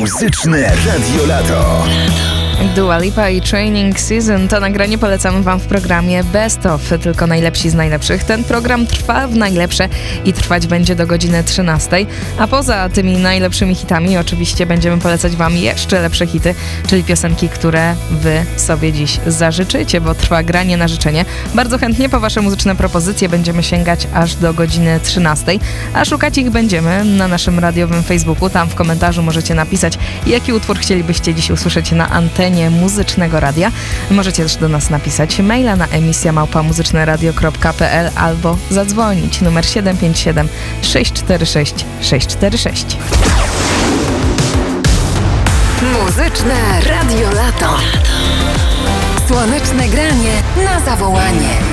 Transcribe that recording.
Muzyczne Radio Lato. Dua Lipa i Training Season to nagranie polecamy Wam w programie Best of, tylko najlepsi z najlepszych. Ten program trwa w najlepsze i trwać będzie do godziny 13. A poza tymi najlepszymi hitami oczywiście będziemy polecać Wam jeszcze lepsze hity, czyli piosenki, które Wy sobie dziś zażyczycie, bo trwa granie na życzenie. Bardzo chętnie po Wasze muzyczne propozycje będziemy sięgać aż do godziny 13, a szukać ich będziemy na naszym radiowym Facebooku. Tam w komentarzu możecie napisać, jaki utwór chcielibyście dziś usłyszeć na antenie Muzycznego Radia. Możecie też do nas napisać maila na emisja@muzyczneradio.pl albo zadzwonić numer 757 646 646. Muzyczne Radio Lato. Słoneczne granie na zawołanie.